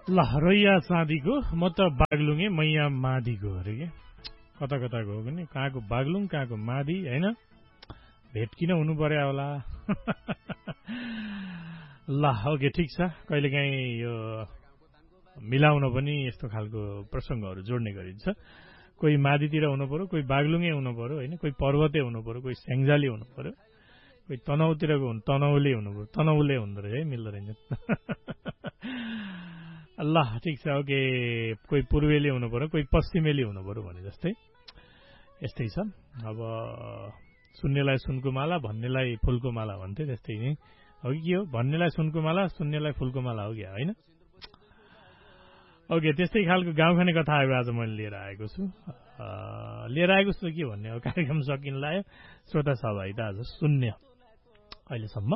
ल रैया चाँदीको म त बागलुङे मैया मादीको अरे के कता कताको हो भने कहाँको बागलुङ कहाँको मादी होइन भेट किन हुनु पर्यो होला ल ओके ठिक छ कहिलेकाहीँ यो मिलाउन पनि यस्तो खालको प्रसङ्गहरू जोड्ने गरिन्छ कोही मादीतिर हुनु पर्यो कोही बागलुङे हुनु पर्यो होइन कोही पर्वते हुनु पर्यो कोही स्याङ्जाली हुनु पर्यो कोही तनहुतिरको तनहुले हुनु पर्यो तनहुले हुँदो रहेछ है मिल्दो रहेछ ल ठिक छ ओके कोही पूर्वेली हुनु पर्यो कोही पश्चिमेली हुनु पर्यो भने जस्तै यस्तै छ अब सुन्नेलाई सुनको माला भन्नेलाई फुलको माला भन्थे त्यस्तै नै हो कि के हो भन्नेलाई सुनको माला सुन्नेलाई फुलको माला हो क्या होइन ओके त्यस्तै खालको गाउँ खाने कथाहरू आज मैले लिएर आएको छु के भन्ने हो कार्यक्रम सकिन लाग्यो श्रोता सहभागिता आज शून्य अहिलेसम्म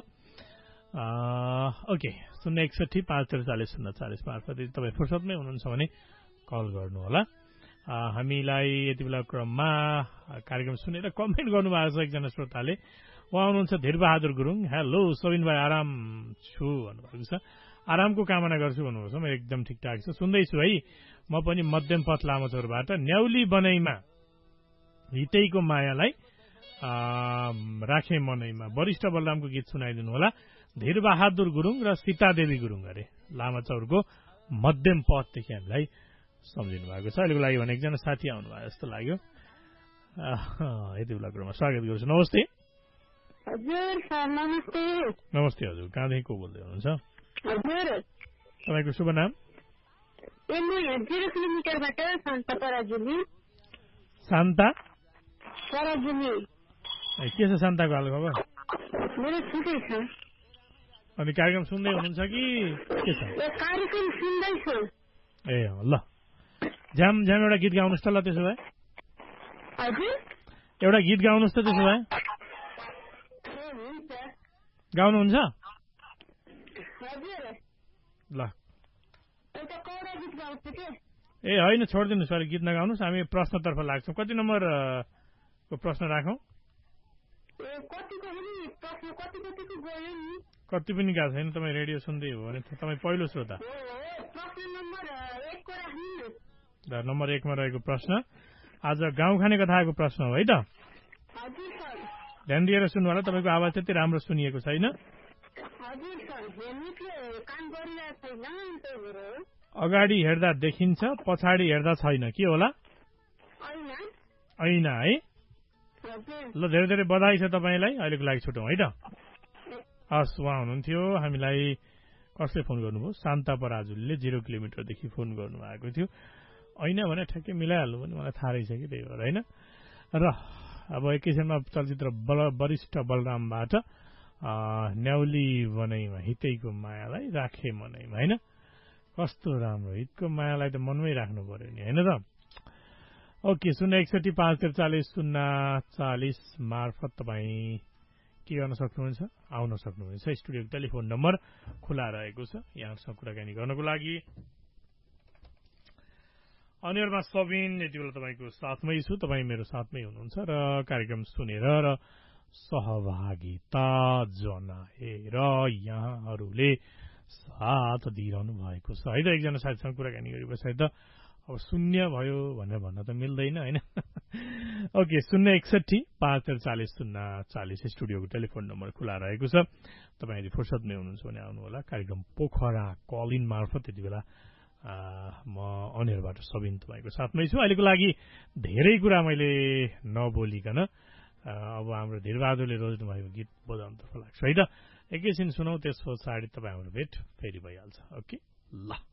ओके 061-543-040 मार्फत यदि तपाईँ फुर्सदमै हुनुहुन्छ भने कल गर्नुहोला हामीलाई यति बेला क्रममा कार्यक्रम सुनेर कमेन्ट गर्नुभएको छ एकजना श्रोताले उहाँ हुनुहुन्छ धीरबहादुर गुरुङ हेलो सबिन भाइ आराम छु भन्नुभएको छ आरामको कामना गर्छु भन्नुभएको छ म एकदम ठिकठाक छ सुन्दैछु है म पनि मध्यम पथ लामोचौरबाट न्याउली बनैमा हितैको मायालाई राखे मनैमा वरिष्ठ बलरामको गीत सुनाइदिनु होला धीरबहादुर गुरुङ र सीतादेवी गुरुङ अरे लामाचौरको मध्यम पथदेखि हामीलाई सम्झिनु भएको छ अहिलेको लागि भने एकजना साथी आउनुभयो जस्तो लाग्यो यति बेला कुरामा स्वागत गर्छु नमस्ते हजुर सर नमस्ते नमस्ते हजुर कहाँदेखि को बोल्दै हुनुहुन्छ हजुर तपाईँको शुभ नाम म 0 किलोमिटरबाट शान्ता पराजुली शान्ता पराजुली के छ शान्ताको हाल खबर मेरो छुट्टै छ अनि कार्यक्रम सुन्दै हुनुहुन्छ कि के छ कार्यक्रम सुन्दैछु ए ल झ्याम एउटा गीत गाउनुहोस् त ल त्यसो भए हजुर एउटा गीत गाउनुहोस् त त्यसो भए गाउनुहुन्छ ल ए होइन छोडिदिनुहोस् अहिले गीत नगाउनुहोस् हामी प्रश्नतर्फ लाग्छौँ कति नम्बरको प्रश्न राखौँ कति पनि गएको छैन तपाईँ रेडियो सुन्दै हो भने तपाईँ पहिलो श्रोता नम्बर 1 मा रहेको प्रश्न आज गाउँ खाने कथाको प्रश्न हो है त ध्यान दिएर सुन्नु होला तपाईँको आवाज त्यति राम्रो सुनिएको छैन अगाडि हेर्दा देखिन्छ पछाडि हेर्दा छैन के होला ऐना है ल धेरै धेरै बधाई छ तपाईँलाई अहिलेको लागि छुटौँ है त हस् उहाँ हुनुहुन्थ्यो हामीलाई कसले फोन गर्नुभयो शान्ता पराजुलीले 0 किलोमिटरदेखि फोन गर्नुभएको थियो ऐना भने ठ्याक्कै मिलाइहाल्नु भने मलाई थाहा रहेछ कि त्यही भएर होइन र अब एकैछिनमा चलचित्र वरिष्ठ बलरामबाट न्याउली बनैमा हितैको मायालाई राखे मनैमा होइन कस्तो राम्रो हितको मायालाई त मनमै राख्नु पर्यो नि होइन त ओके 061-543-040 मार्फत तपाईँ के गर्न सक्नुहुन्छ आउन सक्नुहुन्छ स्टुडियोको टेलिफोन नम्बर खुला रहेको छ यहाँसँग कुराकानी गर्नको लागि अनिवार्यमा सबिन यति बेला तपाईँको साथमै छु तपाईँ मेरो साथमै हुनुहुन्छ र कार्यक्रम सुनेर र सहभागिता जनाएर यहाँहरूले साथ दिइरहनु भएको छ है त एकजना साथीसँग कुराकानी गरेपछि त अब शून्य भयो भनेर भन्न त मिल्दैन होइन ओके 061-543-040 स्टुडियोको टेलिफोन नम्बर खुला रहेको छ तपाईँ यदि फुर्सदमै हुनुहुन्छ भने आउनु होला कार्यक्रम पोखरा कल इन मार्फत यति बेला म अनिरबाट सबिन तपाईँको साथमै छु अहिलेको लागि धेरै कुरा मैले नबोलिकन अब हाम्रो धीरबहादुरले रोज्नु भएको गीत बजाउनुतर्फ लाग्छ है त एकैछिन सुनौ त्यस पछाडि तपाईँ हाम्रो भेट फेरि भइहाल्छ ओके ल